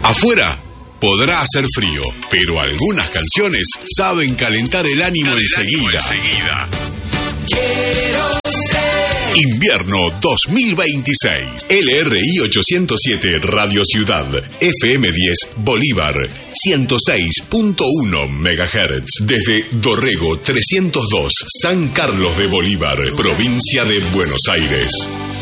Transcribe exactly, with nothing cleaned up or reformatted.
Afuera podrá hacer frío, pero algunas canciones saben calentar el ánimo enseguida. Quiero ser. Invierno dos mil veintiséis. L R I ochocientos siete Radio Ciudad. F M diez Bolívar. ciento seis punto uno megahertz. Desde Dorrego trescientos dos, San Carlos de Bolívar, provincia de Buenos Aires.